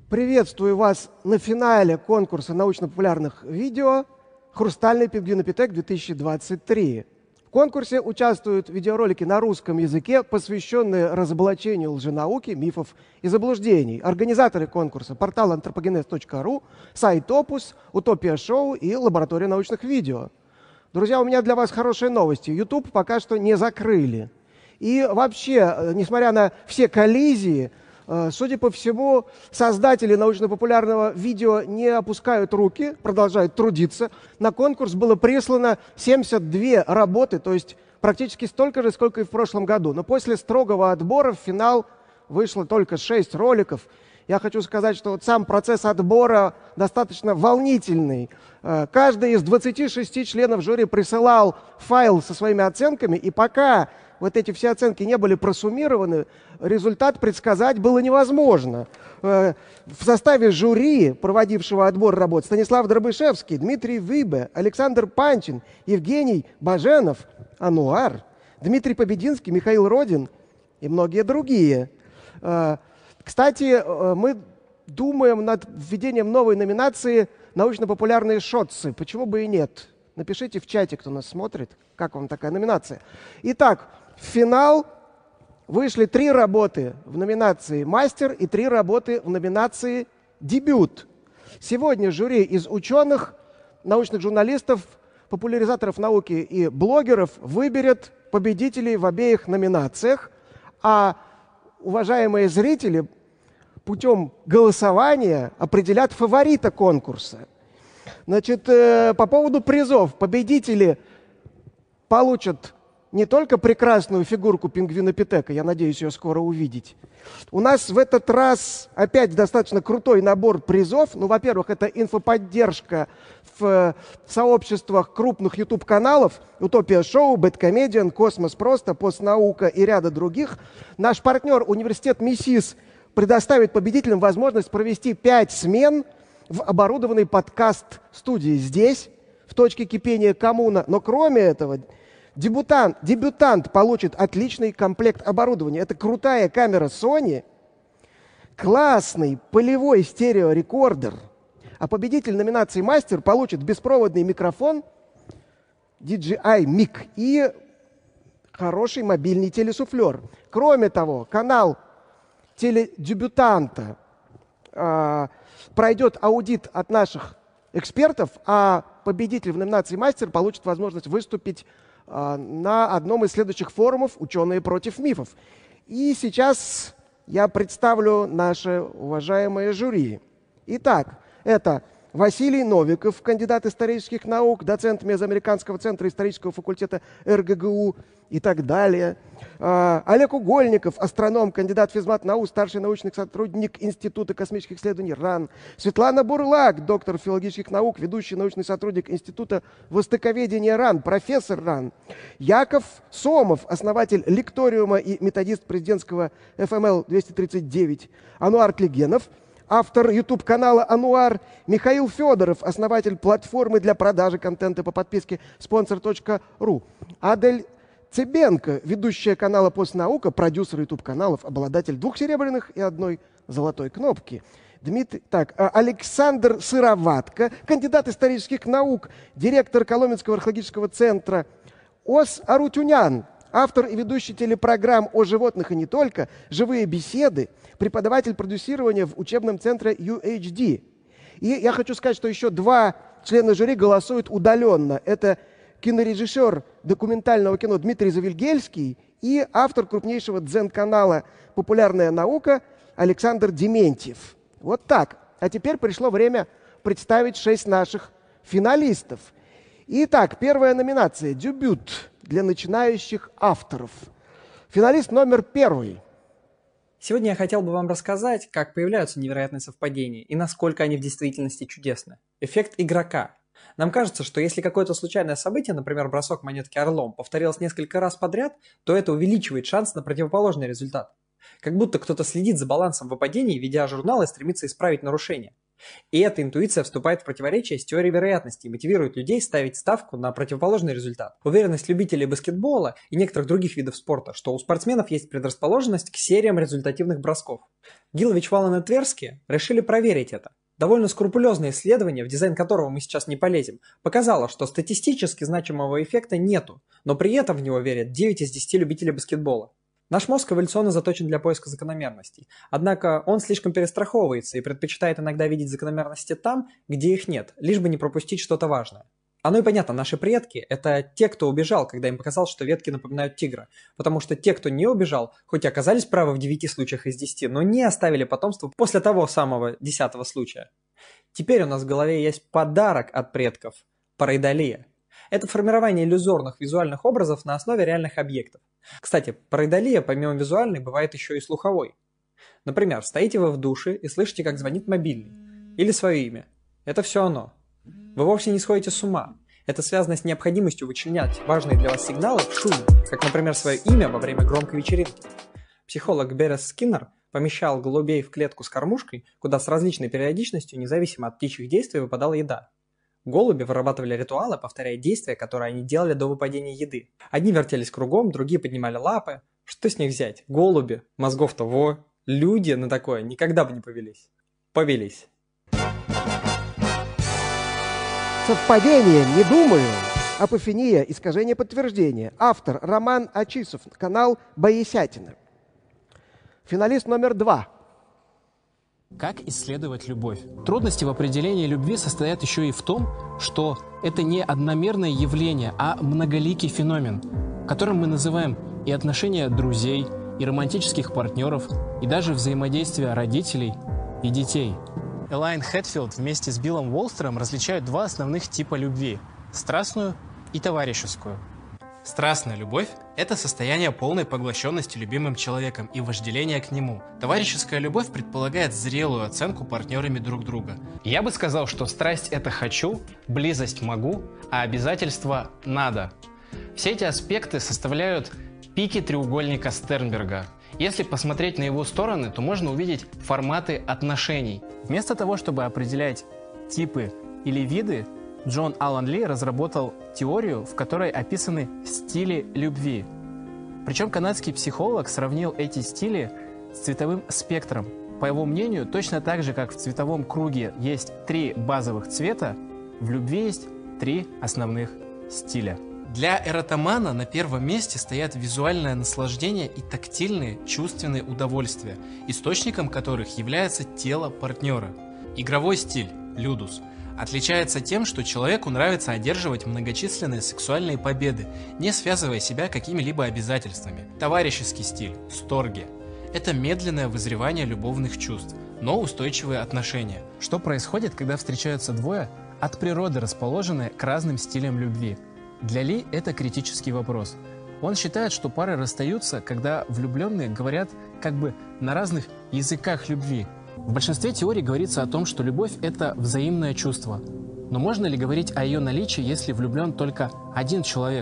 Приветствую вас на финале конкурса научно-популярных видео «Хрустальный пингвинопитек-2023». В конкурсе участвуют видеоролики на русском языке, посвященные разоблачению лженауки, мифов и заблуждений. Организаторы конкурса – портал anthropogenes.ru, сайт Opus, Утопия Шоу и лаборатория научных видео. Друзья, у меня для вас хорошие новости. YouTube пока что не закрыли. И вообще, несмотря на все коллизии, судя по всему, создатели научно-популярного видео не опускают руки, продолжают трудиться. На конкурс было прислано 72 работы, то есть практически столько же, сколько и в прошлом году. Но после строгого отбора в финал вышло только 6 роликов. Я хочу сказать, что вот сам процесс отбора достаточно волнительный. Каждый из 26 членов жюри присылал файл со своими оценками, и пока вот эти все оценки не были просуммированы, результат предсказать было невозможно. В составе жюри, проводившего отбор работ, Станислав Дробышевский, Дмитрий Выбе, Александр Панчин, Евгений Баженов, Ануар, Дмитрий Побединский, Михаил Родин и многие другие. Кстати, мы думаем над введением новой номинации «Научно-популярные шотсы». Почему бы и нет? Напишите в чате, кто нас смотрит, как вам такая номинация. Итак, в финал вышли 3 работы в номинации «Мастер» и 3 работы в номинации «Дебют». Сегодня жюри из ученых, научных журналистов, популяризаторов науки и блогеров выберет победителей в обеих номинациях, а уважаемые зрители путем голосования определят фаворита конкурса. Значит, по поводу призов. Победители получат не только прекрасную фигурку пингвинопитека, я надеюсь ее скоро увидеть. У нас в этот раз опять достаточно крутой набор призов. Ну, во-первых, это инфоподдержка в сообществах крупных YouTube-каналов «Утопия Шоу», «Бэдкомедиан», «Космос Просто», «Постнаука» и ряда других. Наш партнер университет МИСИС предоставит победителям возможность провести 5 смен в оборудованной подкаст-студии здесь, в точке кипения коммуна. Но кроме этого, дебютант получит отличный комплект оборудования. Это крутая камера Sony, классный полевой стереорекордер, а победитель номинации «Мастер» получит беспроводный микрофон DJI Mic и хороший мобильный телесуфлер. Кроме того, канал теледебютанта пройдет аудит от наших экспертов, а победитель в номинации «Мастер» получит возможность выступить на одном из следующих форумов «Ученые против мифов». И сейчас я представлю наше уважаемое жюри. Итак, это Василий Новиков, кандидат исторических наук, доцент Мезоамериканского центра исторического факультета РГГУ и так далее. Олег Угольников, астроном, кандидат физмат-наук, старший научный сотрудник Института космических исследований РАН. Светлана Бурлак, доктор филологических наук, ведущий научный сотрудник Института востоковедения РАН, профессор РАН. Яков Сомов, основатель лекториума и методист президентского ФМЛ-239. Ануар Тлегенов, автор YouTube-канала «Ануар», Михаил Федоров, основатель платформы для продажи контента по подписке sponsor.ru. Адель Цыбенко, ведущая канала «Постнаука», продюсер YouTube-каналов, обладатель 2 серебряных и 1 золотой кнопки. Александр Сыроватко, кандидат исторических наук, директор Коломенского археологического центра. Ос Арутюнян, автор и ведущий телепрограмм о животных и не только, «Живые беседы», преподаватель продюсирования в учебном центре UHD. И я хочу сказать, что еще 2 члена жюри голосуют удаленно. Это кинорежиссер документального кино Дмитрий Завильгельский и автор крупнейшего дзен-канала «Популярная наука» Александр Дементьев. Вот так. А теперь пришло время представить 6 наших финалистов. Итак, первая номинация – «Дебют» для начинающих авторов. Финалист номер 1. Сегодня я хотел бы вам рассказать, как появляются невероятные совпадения и насколько они в действительности чудесны. Эффект игрока. Нам кажется, что если какое-то случайное событие, например, бросок монетки орлом, повторилось несколько раз подряд, то это увеличивает шанс на противоположный результат. Как будто кто-то следит за балансом выпадений, ведя журнал и стремится исправить нарушения. И эта интуиция вступает в противоречие с теорией вероятности и мотивирует людей ставить ставку на противоположный результат. Уверенность любителей баскетбола и некоторых других видов спорта, что у спортсменов есть предрасположенность к сериям результативных бросков. Гилович, Валан и Тверски решили проверить это. Довольно скрупулезное исследование, в дизайн которого мы сейчас не полезем, показало, что статистически значимого эффекта нету, но при этом в него верят 9 из 10 любителей баскетбола. Наш мозг эволюционно заточен для поиска закономерностей, однако он слишком перестраховывается и предпочитает иногда видеть закономерности там, где их нет, лишь бы не пропустить что-то важное. Оно и понятно, наши предки – это те, кто убежал, когда им показалось, что ветки напоминают тигра, потому что те, кто не убежал, хоть и оказались правы в 9 случаях из 10, но не оставили потомство после того самого 10-го случая. Теперь у нас в голове есть подарок от предков – параидолия. Это формирование иллюзорных визуальных образов на основе реальных объектов. Кстати, параидолия, помимо визуальной, бывает еще и слуховой. Например, стоите вы в душе и слышите, как звонит мобильный. Или свое имя. Это все оно. Вы вовсе не сходите с ума. Это связано с необходимостью вычленять важные для вас сигналы в шуме, как, например, свое имя во время громкой вечеринки. Психолог Беррес Скиннер помещал голубей в клетку с кормушкой, куда с различной периодичностью, независимо от птичьих действий, выпадала еда. Голуби вырабатывали ритуалы, повторяя действия, которые они делали до выпадения еды. Одни вертелись кругом, другие поднимали лапы. Что с них взять? Голуби, мозгов-то во. Люди на такое никогда бы не повелись. Повелись. Совпадение, не думаю. Апофения, искажение подтверждения. Автор Роман Ачисов, канал Боесятина. Финалист номер 2. Как исследовать любовь? Трудности в определении любви состоят еще и в том, что это не одномерное явление, а многоликий феномен, которым мы называем и отношения друзей, и романтических партнеров, и даже взаимодействие родителей и детей. Элайн Хэтфилд вместе с Биллом Уолстером различают два основных типа любви – страстную и товарищескую. Страстная любовь – это состояние полной поглощенности любимым человеком и вожделения к нему. Товарищеская любовь предполагает зрелую оценку партнерами друг друга. Я бы сказал, что страсть – это «хочу», близость – «могу», а обязательство – «надо». Все эти аспекты составляют пики треугольника Стернберга. Если посмотреть на его стороны, то можно увидеть форматы отношений. Вместо того, чтобы определять типы или виды, Джон Аллан Ли разработал теорию, в которой описаны стили любви. Причем канадский психолог сравнил эти стили с цветовым спектром. По его мнению, точно так же, как в цветовом круге есть 3 базовых цвета, в любви есть 3 основных стиля. Для эротомана на первом месте стоят визуальное наслаждение и тактильные чувственные удовольствия, источником которых является тело партнера. Игровой стиль, людус, отличается тем, что человеку нравится одерживать многочисленные сексуальные победы, не связывая себя какими-либо обязательствами. Товарищеский стиль, сторге, это медленное вызревание любовных чувств, но устойчивые отношения. Что происходит, когда встречаются двое, от природы расположенные к разным стилям любви? Для Ли это критический вопрос. Он считает, что пары расстаются, когда влюбленные говорят как бы на разных языках любви. В большинстве теорий говорится о том, что любовь – это взаимное чувство. Но можно ли говорить о ее наличии, если влюблен только один человек?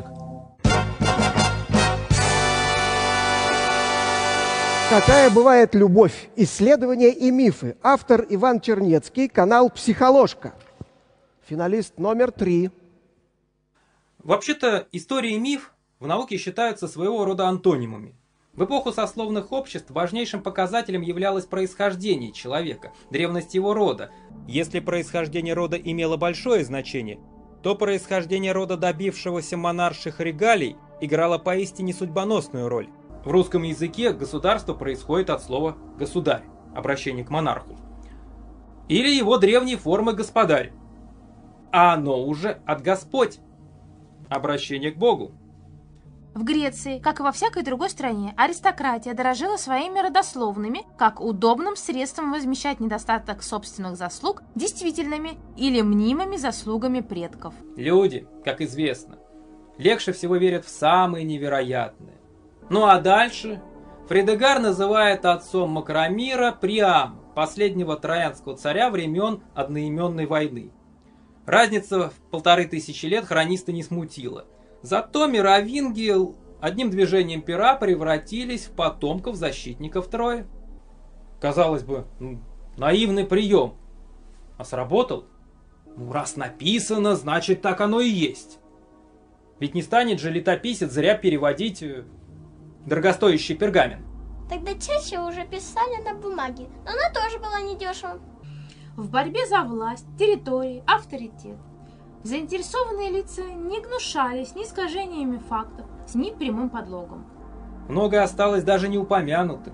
Какая бывает любовь? Исследования и мифы. Автор Иван Чернецкий, канал «Психоложка». Финалист номер 3. Вообще-то история и миф в науке считаются своего рода антонимами. В эпоху сословных обществ важнейшим показателем являлось происхождение человека, древность его рода. Если происхождение рода имело большое значение, то происхождение рода добившегося монарших регалий играло поистине судьбоносную роль. В русском языке государство происходит от слова «государь», обращение к монарху, или его древней формы «господарь», а оно уже от «господь», обращение к Богу. В Греции, как и во всякой другой стране, аристократия дорожила своими родословными как удобным средством возмещать недостаток собственных заслуг действительными или мнимыми заслугами предков. Люди, как известно, легче всего верят в самые невероятные. Ну а дальше Фредегар называет отцом Макромира Приама, последнего троянского царя времен одноименной войны. Разница в 1500 лет хрониста не смутила. Зато мировинги одним движением пера превратились в потомков защитников Трои. Казалось бы, наивный прием. А сработал? Ну, раз написано, значит так оно и есть. Ведь не станет же летописец зря переводить дорогостоящий пергамент. Тогда чаще уже писали на бумаге, но она тоже была недешева. В борьбе за власть, территории, авторитет заинтересованные лица не гнушались ни искажениями фактов, ни прямым подлогом. Многое осталось даже не упомянутым.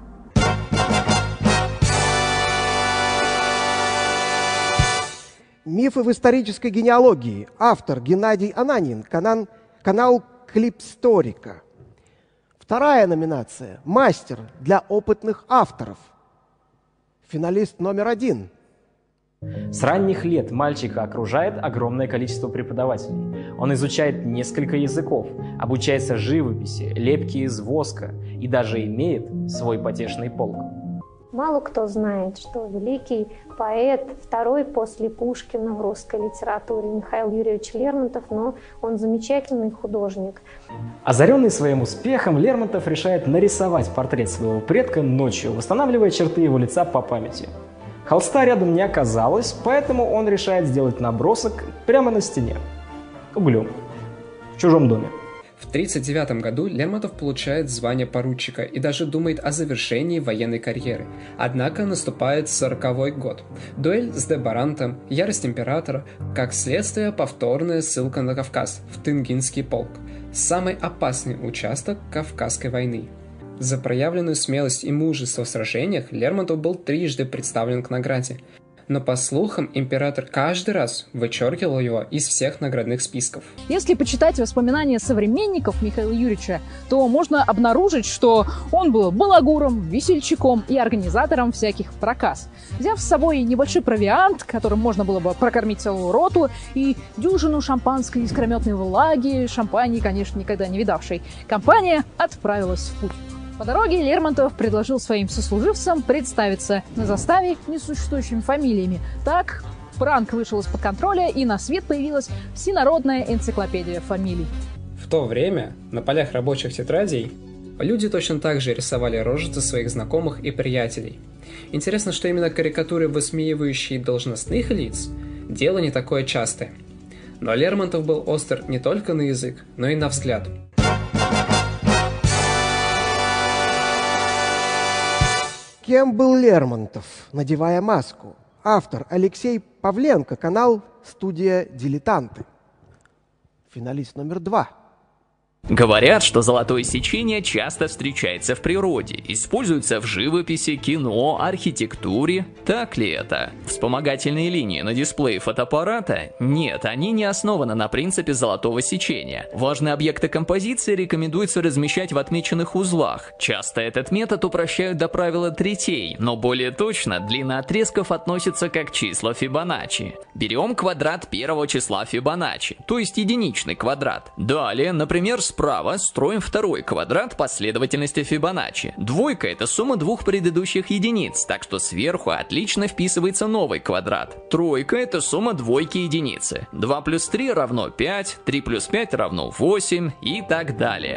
Мифы в исторической генеалогии. Автор Геннадий Ананин. Канал Клипсторика. Вторая номинация. Мастер для опытных авторов. Финалист номер 1. С ранних лет мальчика окружает огромное количество преподавателей. Он изучает несколько языков, обучается живописи, лепке из воска и даже имеет свой потешный полк. Мало кто знает, что великий поэт, второй после Пушкина в русской литературе Михаил Юрьевич Лермонтов, но он замечательный художник. Озаренный своим успехом, Лермонтов решает нарисовать портрет своего предка ночью, восстанавливая черты его лица по памяти. Холста рядом не оказалось, поэтому он решает сделать набросок прямо на стене, углем, в чужом доме. В 1939 году Лермонтов получает звание поручика и даже думает о завершении военной карьеры. Однако наступает 40-й год. Дуэль с де Барантом, ярость императора, как следствие повторная ссылка на Кавказ, в Тенгинский полк. Самый опасный участок Кавказской войны. За проявленную смелость и мужество в сражениях Лермонтов был трижды представлен к награде. Но, по слухам, император каждый раз вычеркивал его из всех наградных списков. Если почитать воспоминания современников Михаила Юрьевича, то можно обнаружить, что он был балагуром, весельчаком и организатором всяких проказ. Взяв с собой небольшой провиант, которым можно было бы прокормить целую роту, и дюжину шампанской искрометной влаги, шампани, конечно, никогда не видавшей, компания отправилась в путь. По дороге Лермонтов предложил своим сослуживцам представиться на заставе несуществующими фамилиями. Так пранк вышел из-под контроля, и на свет появилась всенародная энциклопедия фамилий. В то время на полях рабочих тетрадей люди точно так же рисовали рожицы своих знакомых и приятелей. Интересно, что именно карикатуры, высмеивающие должностных лиц, дело не такое частое. Но Лермонтов был остр не только на язык, но и на взгляд. Кем был Лермонтов, надевая маску? Автор Алексей Павленко, канал «Студия Дилетанты». Финалист номер 2. Говорят, что золотое сечение часто встречается в природе, используется в живописи, кино, архитектуре. Так ли это? Вспомогательные линии на дисплее фотоаппарата? Нет, они не основаны на принципе золотого сечения. Важные объекты композиции рекомендуется размещать в отмеченных узлах. Часто этот метод упрощают до правила третей, но более точно длина отрезков относится как числа Фибоначчи. Берем квадрат первого числа Фибоначчи, то есть единичный квадрат. Далее, например, справа строим второй квадрат последовательности Фибоначчи. Двойка — это сумма двух предыдущих единиц, так что сверху отлично вписывается новый квадрат. Тройка — это сумма двойки единицы. 2 плюс 3 равно 5, 3 плюс 5 равно 8 и так далее.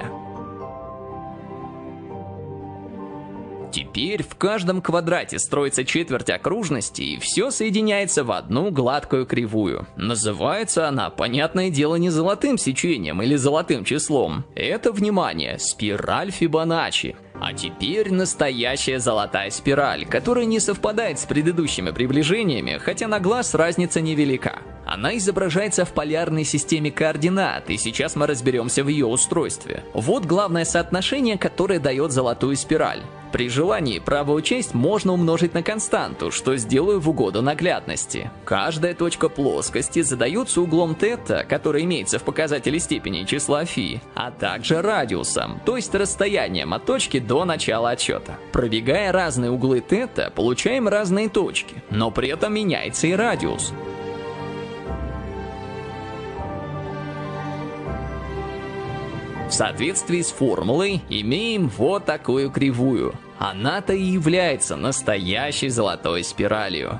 Теперь в каждом квадрате строится четверть окружности, и все соединяется в одну гладкую кривую. Называется она, понятное дело, не золотым сечением или золотым числом. Это, внимание, спираль Фибоначчи. А теперь настоящая золотая спираль, которая не совпадает с предыдущими приближениями, хотя на глаз разница невелика. Она изображается в полярной системе координат, и сейчас мы разберемся в ее устройстве. Вот главное соотношение, которое дает золотую спираль. При желании правую часть можно умножить на константу, что сделаю в угоду наглядности. Каждая точка плоскости задается углом тета, который имеется в показателе степени числа φ, а также радиусом, то есть расстоянием от точки до начала отсчета. Пробегая разные углы тета, получаем разные точки, но при этом меняется и радиус. В соответствии с формулой имеем вот такую кривую. Она-то и является настоящей золотой спиралью.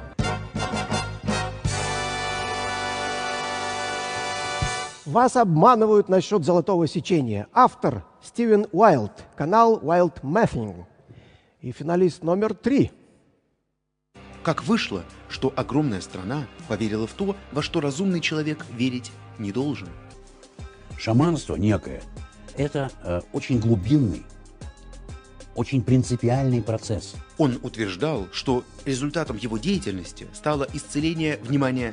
Вас обманывают насчет золотого сечения. Автор Стивен Уайлд, канал Wild Mathing. И финалист номер 3. Как вышло, что огромная страна поверила в то, во что разумный человек верить не должен? Шаманство некое – это очень глубинный, очень принципиальный процесс. Он утверждал, что результатом его деятельности стало исцеление, внимание,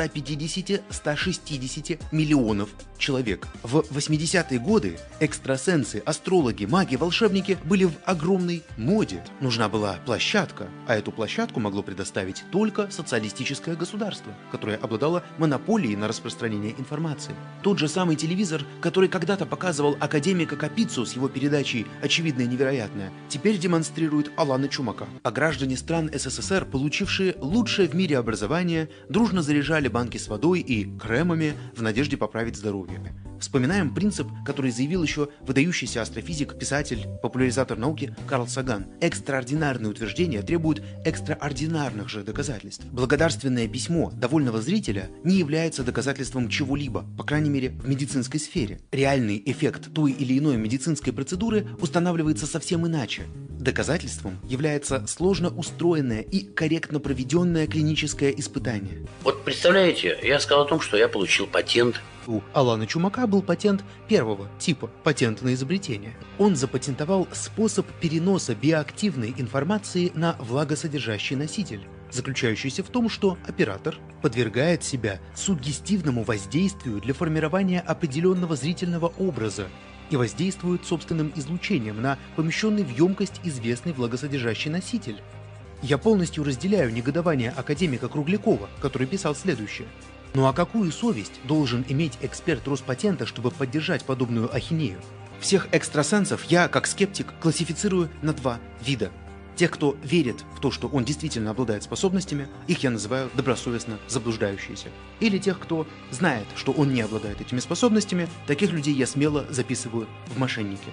150-160 миллионов человек. В 80-е годы экстрасенсы, астрологи, маги, волшебники были в огромной моде. Нужна была площадка, а эту площадку могло предоставить только социалистическое государство, которое обладало монополией на распространение информации. Тот же самый телевизор, который когда-то показывал академика Капицу с его передачей «Очевидное невероятное», теперь демонстрирует Алана Чумака. А граждане стран СССР, получившие лучшее в мире образование, дружно заряжали банки с водой и кремами в надежде поправить здоровье. Вспоминаем принцип, который заявил еще выдающийся астрофизик, писатель, популяризатор науки Карл Саган. Экстраординарные утверждения требуют экстраординарных же доказательств. Благодарственное письмо довольного зрителя не является доказательством чего-либо, по крайней мере в медицинской сфере. Реальный эффект той или иной медицинской процедуры устанавливается совсем иначе. Доказательством является сложно устроенное и корректно проведенное клиническое испытание. Вот представляете, я сказал о том, что я получил патент. У Алана Чумака был патент первого типа, патент на изобретение. Он запатентовал способ переноса биоактивной информации на влагосодержащий носитель, заключающийся в том, что оператор подвергает себя суггестивному воздействию для формирования определенного зрительного образа и воздействует собственным излучением на помещенный в емкость известный влагосодержащий носитель. Я полностью разделяю негодование академика Круглякова, который писал следующее. Ну а какую совесть должен иметь эксперт Роспатента, чтобы поддержать подобную ахинею? Всех экстрасенсов я, как скептик, классифицирую на два вида. Тех, кто верит в то, что он действительно обладает способностями, их я называю добросовестно заблуждающиеся. Или тех, кто знает, что он не обладает этими способностями, таких людей я смело записываю в мошенники.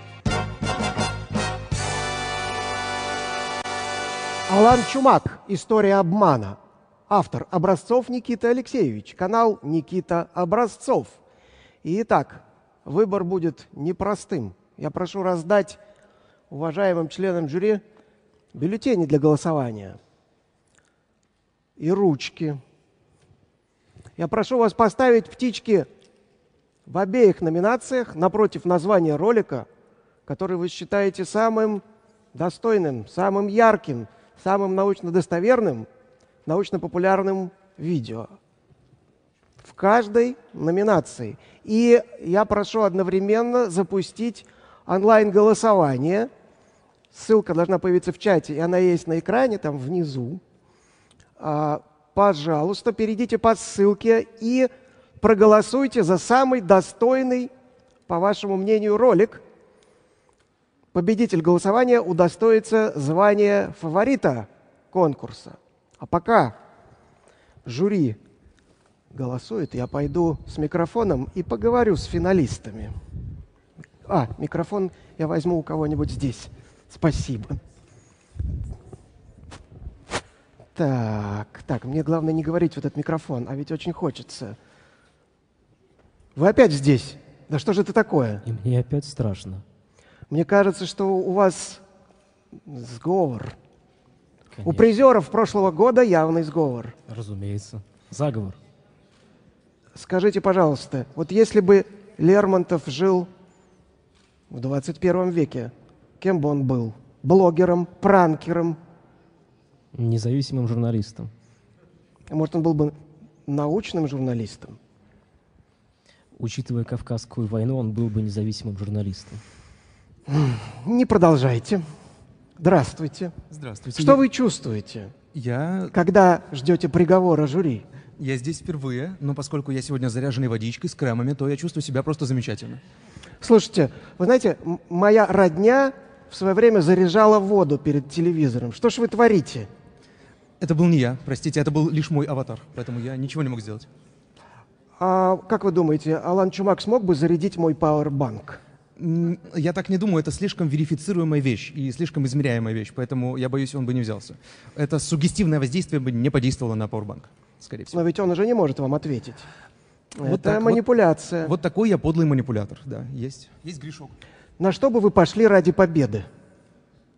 Алан Чумак. История обмана. Автор Образцов Никита Алексеевич. Канал Никита Образцов. Итак, выбор будет непростым. Я прошу раздать уважаемым членам жюри бюллетени для голосования и ручки. Я прошу вас поставить птички в обеих номинациях напротив названия ролика, который вы считаете самым достойным, самым ярким, самым научно достоверным, научно-популярным видео. В каждой номинации. И я прошу одновременно запустить онлайн-голосование. Ссылка должна появиться в чате, и она есть на экране, там внизу. Пожалуйста, перейдите по ссылке и проголосуйте за самый достойный, по вашему мнению, ролик. Победитель голосования удостоится звания фаворита конкурса. А пока жюри голосует, я пойду с микрофоном и поговорю с финалистами. Микрофон я возьму у кого-нибудь здесь. Спасибо. Так, мне главное не говорить в этот микрофон, а ведь очень хочется. Вы опять здесь? Да что же это такое? И мне опять страшно. Мне кажется, что у вас сговор. Конечно. У призеров прошлого года явный сговор. Разумеется. Заговор. Скажите, пожалуйста, вот если бы Лермонтов жил в 21 веке, кем бы он был? Блогером, пранкером? Независимым журналистом. А может, он был бы научным журналистом? Учитывая Кавказскую войну, он был бы независимым журналистом. Не продолжайте. Здравствуйте. Здравствуйте. Что вы чувствуете, когда ждете приговора жюри? Я здесь впервые, но поскольку я сегодня заряженный водичкой с кремами, то я чувствую себя просто замечательно. Слушайте, вы знаете, моя родня в свое время заряжала воду перед телевизором. Что ж вы творите? Это был не я, простите, это был лишь мой аватар, поэтому я ничего не мог сделать. А как вы думаете, Алан Чумак смог бы зарядить мой пауэрбанк? Я так не думаю, это слишком верифицируемая вещь и слишком измеряемая вещь, поэтому я боюсь, он бы не взялся. Это суггестивное воздействие бы не подействовало на пауэрбанк, скорее всего. Но ведь он уже не может вам ответить. Это манипуляция. Вот такой я подлый манипулятор, да, есть грешок. На что бы вы пошли ради победы?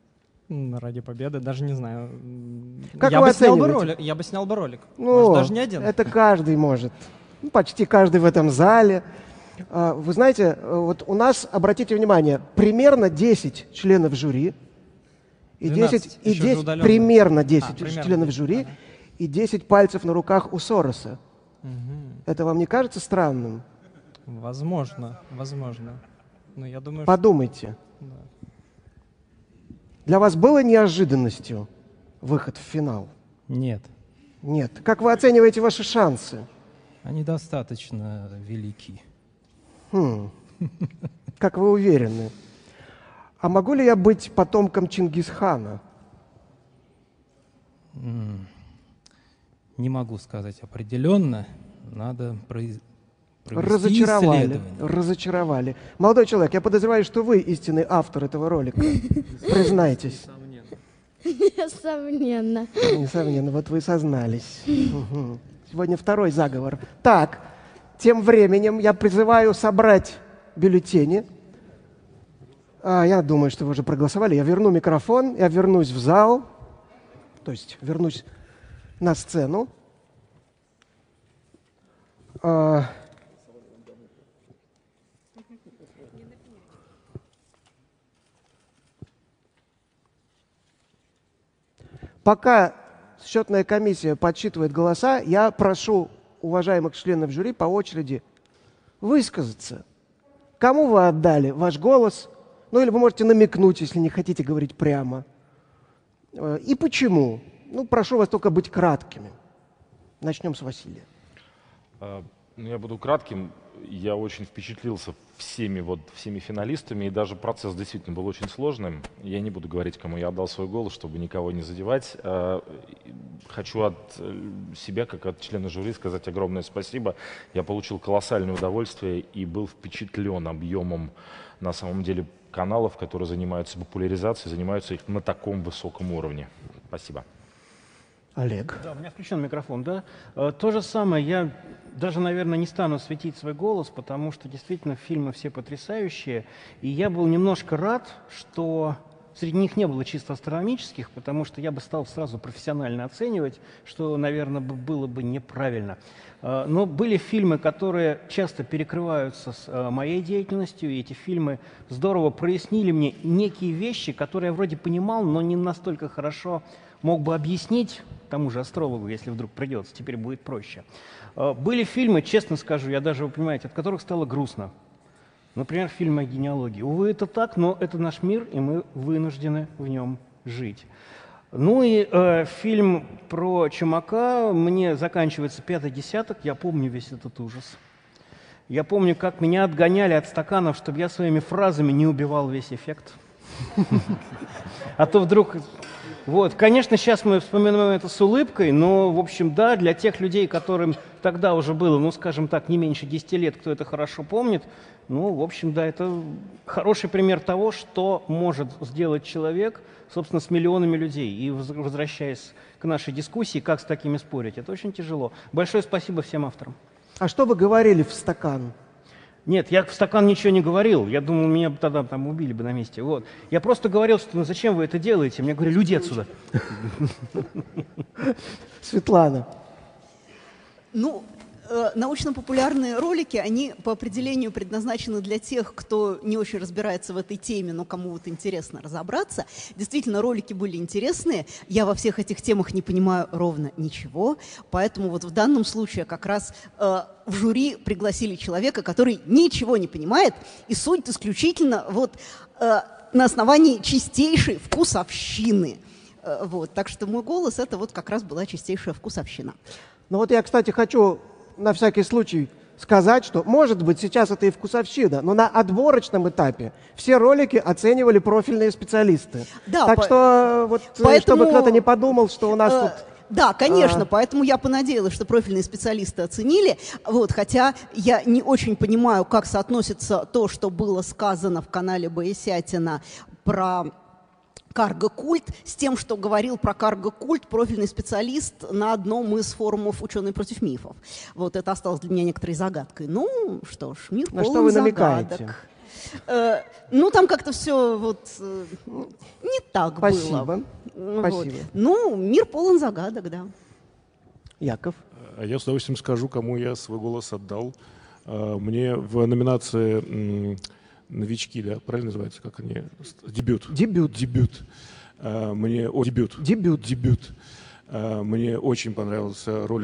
Ради победы, даже не знаю. Как я вы бы снял бы оцениваете? ролик. Я бы снял бы ролик. Ну, Может, даже не один. это каждый может. Ну, почти каждый в этом зале. Вы знаете, вот у нас, обратите внимание, примерно 10 членов жюри. И 10, и еще же 10 удаленно. примерно 10 примерно членов 10, жюри и 10 пальцев на руках у Сороса. Мгм. Это вам не кажется странным? Возможно. Но я думаю, Подумайте. Да. Для вас было неожиданностью выход в финал? Нет. Нет. Как вы оцениваете ваши шансы? Они достаточно велики. Как вы уверены? А могу ли я быть потомком Чингисхана? Не могу сказать определенно. Надо провести Разочаровали. исследование. Разочаровали. Молодой человек, я подозреваю, что вы истинный автор этого ролика. Признайтесь. Несомненно. Несомненно, вот вы сознались. Угу. Сегодня второй заговор. Так, тем временем я призываю собрать бюллетени. Я думаю, что вы уже проголосовали. Я верну микрофон, я вернусь в зал, то есть вернусь на сцену. Пока счетная комиссия подсчитывает голоса, я прошу уважаемых членов жюри по очереди высказаться. Кому вы отдали ваш голос? Ну или вы можете намекнуть, если не хотите говорить прямо. И почему? Ну, прошу вас только быть краткими. Начнем с Василия. Я буду кратким. Я очень впечатлился всеми финалистами, и даже процесс действительно был очень сложным. Я не буду говорить, кому я отдал свой голос, чтобы никого не задевать. Хочу от себя, как от члена жюри, сказать огромное спасибо. Я получил колоссальное удовольствие и был впечатлен объемом, на самом деле, каналов, которые занимаются популяризацией, занимаются их на таком высоком уровне. Спасибо. Олег. Да, у меня включен микрофон, да. То же самое, я даже, наверное, не стану светить свой голос, потому что действительно фильмы все потрясающие. И я был немножко рад, что среди них не было чисто астрономических, потому что я бы стал сразу профессионально оценивать, что, наверное, было бы неправильно. Но были фильмы, которые часто перекрываются с моей деятельностью, и эти фильмы здорово прояснили мне некие вещи, которые я вроде понимал, но не настолько хорошо мог бы объяснить тому же астрологу, если вдруг придется, теперь будет проще. Были фильмы, честно скажу, я даже, вы понимаете, от которых стало грустно. Например, фильм о генеалогии. Увы, это так, но это наш мир, и мы вынуждены в нем жить. Ну и фильм про Чумака, мне заканчивается 5-й десяток, я помню весь этот ужас. Я помню, как меня отгоняли от стаканов, чтобы я своими фразами не убивал весь эффект. А то вдруг... Вот, конечно, сейчас мы вспоминаем это с улыбкой, но, в общем, да, для тех людей, которым тогда уже было, ну, скажем так, не меньше 10 лет, кто это хорошо помнит, ну, в общем, да, это хороший пример того, что может сделать человек, собственно, с миллионами людей. И возвращаясь к нашей дискуссии, как с такими спорить, это очень тяжело. Большое спасибо всем авторам. А что вы говорили в стакан? Нет, я в стакан ничего не говорил. Я думал, меня тогда там убили бы на месте. Вот. Я просто говорил, что ну зачем вы это делаете? Мне говорили, уйди отсюда. Светлана. Ну, научно-популярные ролики, они по определению предназначены для тех, кто не очень разбирается в этой теме, но кому вот интересно разобраться. Действительно, ролики были интересные. Я во всех этих темах не понимаю ровно ничего. Поэтому вот в данном случае как раз в жюри пригласили человека, который ничего не понимает и судит исключительно вот на основании чистейшей вкусовщины. Вот. Так что мой голос — это вот как раз была чистейшая вкусовщина. Ну вот я, кстати, хочу на всякий случай сказать, что, может быть, сейчас это и вкусовщина, но на отборочном этапе все ролики оценивали профильные специалисты. Да, так что, вот, чтобы кто-то не подумал, что у нас тут... Да, конечно, поэтому я понадеялась, что профильные специалисты оценили, вот, хотя я не очень понимаю, как соотносится то, что было сказано в канале Боесятина про карго-культ, с тем, что говорил про карго-культ профильный специалист на одном из форумов «Ученые против мифов». Вот это осталось для меня некоторой загадкой. Ну, что ж, мир полон загадок. Ну, там как-то все вот не так Спасибо. было. Спасибо. Ну, мир полон загадок, да. Яков. Я с удовольствием скажу, кому я свой голос отдал. Мне в номинации «Новички», да, правильно называется, как они? Дебют. Дебют. Мне очень понравился ролик